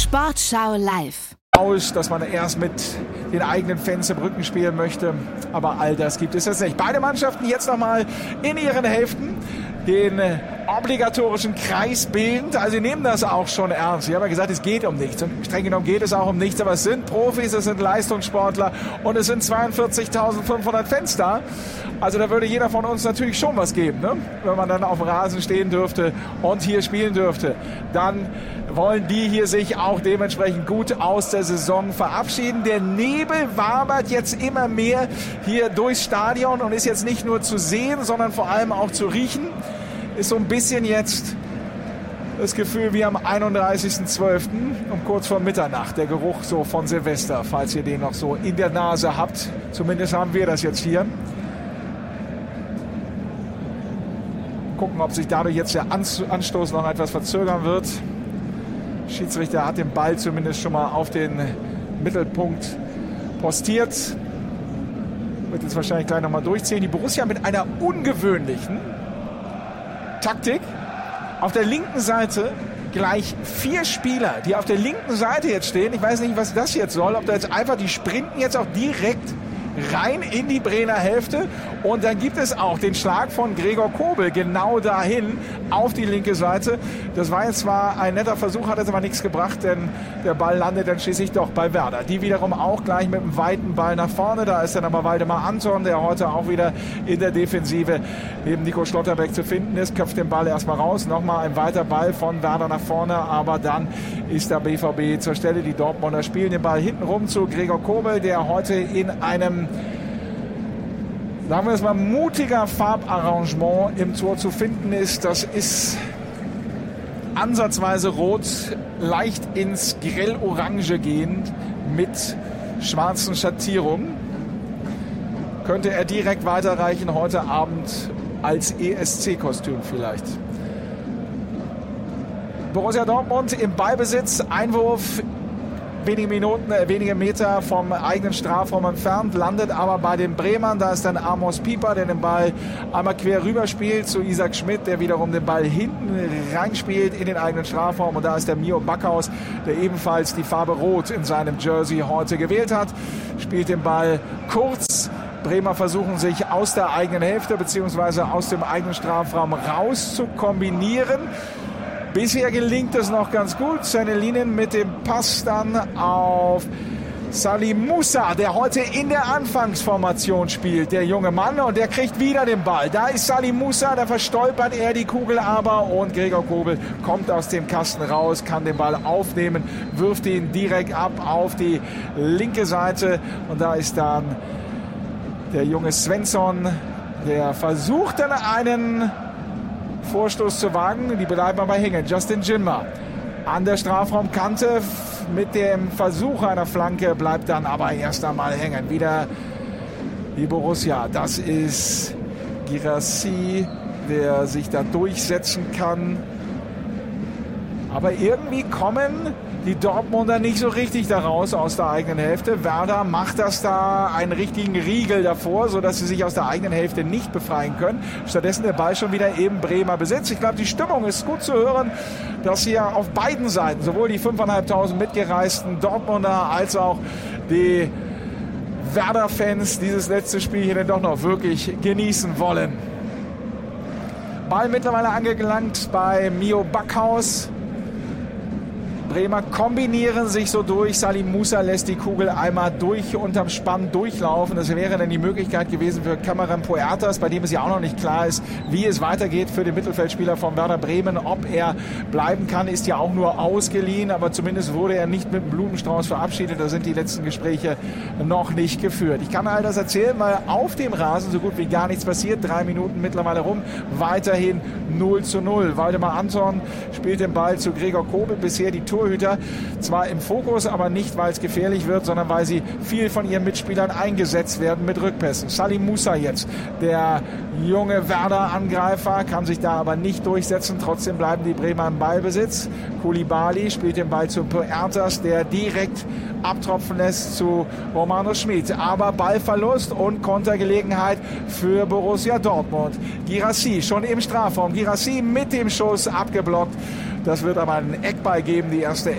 Sportschau live. Dass man erst mit den eigenen Fans im Rücken spielen möchte. Aber all das gibt es jetzt nicht. Beide Mannschaften jetzt nochmal in ihren Hälften den obligatorischen Kreis bildend. Also sie nehmen das auch schon ernst. Sie haben ja gesagt, es geht um nichts. Und streng genommen geht es auch um nichts. Aber es sind Profis, es sind Leistungssportler und es sind 42.500 Fans da. Also da würde jeder von uns natürlich schon was geben, ne? Wenn man dann auf dem Rasen stehen dürfte und hier spielen dürfte. Dann wollen die hier sich auch dementsprechend gut aus der Saison verabschieden. Der Nebel wabert jetzt immer mehr hier durchs Stadion und ist jetzt nicht nur zu sehen, sondern vor allem auch zu riechen. Ist so ein bisschen jetzt das Gefühl wie am 31.12. um kurz vor Mitternacht. Der Geruch so von Silvester, falls ihr den noch so in der Nase habt. Zumindest haben wir das jetzt hier. Gucken, ob sich dadurch jetzt der Anstoß noch etwas verzögern wird. Schiedsrichter hat den Ball zumindest schon mal auf den Mittelpunkt postiert. Wird jetzt wahrscheinlich gleich nochmal durchziehen. Die Borussia mit einer ungewöhnlichen Taktik. Auf der linken Seite gleich 4 Spieler, die auf der linken Seite jetzt stehen. Ich weiß nicht, was das jetzt soll. Ob da jetzt einfach, die sprinten jetzt auch direkt rein in die Bremer Hälfte. Und dann gibt es auch den Schlag von Gregor Kobel genau dahin auf die linke Seite. Das war jetzt zwar ein netter Versuch, hat jetzt aber nichts gebracht, denn der Ball landet dann schließlich doch bei Werder. Die wiederum auch gleich mit einem weiten Ball nach vorne. Da ist dann aber Waldemar Anton, der heute auch wieder in der Defensive neben Nico Schlotterbeck zu finden ist. Köpft den Ball erstmal raus. Nochmal ein weiter Ball von Werder nach vorne. Aber dann ist der BVB zur Stelle. Die Dortmunder spielen den Ball hinten rum zu Gregor Kobel, der heute in einem, sagen wir es mal, mutiger Farbarrangement im Tor zu finden ist. Das ist ansatzweise rot, leicht ins grell-orange gehend mit schwarzen Schattierungen. Könnte er direkt weiterreichen heute Abend als ESC-Kostüm vielleicht. Borussia Dortmund im Ballbesitz, Einwurf wenige Meter vom eigenen Strafraum entfernt, landet aber bei den Bremern. Da ist dann Amos Pieper, der den Ball einmal quer rüber spielt zu Isaac Schmidt, der wiederum den Ball hinten reinspielt in den eigenen Strafraum. Und da ist der Mio Backhaus, der ebenfalls die Farbe Rot in seinem Jersey heute gewählt hat, spielt den Ball kurz. Bremer versuchen sich aus der eigenen Hälfte bzw. aus dem eigenen Strafraum raus zu kombinieren. Bisher gelingt es noch ganz gut. Zenelinen mit dem Pass dann auf Salim Musa, der heute in der Anfangsformation spielt, der junge Mann, und der kriegt wieder den Ball. Da ist Salim Musa, da verstolpert er die Kugel aber und Gregor Kobel kommt aus dem Kasten raus, kann den Ball aufnehmen, wirft ihn direkt ab auf die linke Seite und da ist dann der junge Svensson, der versucht dann einen Vorstoß zu wagen. Die bleiben aber hängen. Justin Jinma an der Strafraumkante mit dem Versuch einer Flanke, bleibt dann aber erst einmal hängen. Wieder die Borussia. Das ist Guirassy, der sich da durchsetzen kann. Aber irgendwie kommen die Dortmunder nicht so richtig da raus aus der eigenen Hälfte. Werder macht das da einen richtigen Riegel davor, sodass sie sich aus der eigenen Hälfte nicht befreien können. Stattdessen der Ball schon wieder im Bremer Besitz. Ich glaube, die Stimmung ist gut zu hören, dass hier auf beiden Seiten, sowohl die 5.500 mitgereisten Dortmunder als auch die Werder-Fans, dieses letzte Spiel hier dann doch noch wirklich genießen wollen. Ball mittlerweile angelangt bei Mio Backhaus. Bremer kombinieren sich so durch. Salim Musa lässt die Kugel einmal durch unterm Spann durchlaufen. Das wäre dann die Möglichkeit gewesen für Cameron Puertas, bei dem es ja auch noch nicht klar ist, wie es weitergeht für den Mittelfeldspieler von Werder Bremen. Ob er bleiben kann, ist ja auch nur ausgeliehen, aber zumindest wurde er nicht mit dem Blumenstrauß verabschiedet. Da sind die letzten Gespräche noch nicht geführt. Ich kann all das erzählen, weil auf dem Rasen so gut wie gar nichts passiert. 3 Minuten mittlerweile rum. Weiterhin 0:0. Waldemar Anton spielt den Ball zu Gregor Kobel. Bisher die Torhüter zwar im Fokus, aber nicht, weil es gefährlich wird, sondern weil sie viel von ihren Mitspielern eingesetzt werden mit Rückpässen. Salim Musa jetzt, der junge Werder-Angreifer, kann sich da aber nicht durchsetzen. Trotzdem bleiben die Bremer im Ballbesitz. Koulibaly spielt den Ball zu Puertas, der direkt abtropfen lässt zu Romano Schmid. Aber Ballverlust und Kontergelegenheit für Borussia Dortmund. Guirassy schon im Strafraum. Guirassy mit dem Schuss abgeblockt. Das wird aber einen Eckball geben, die erste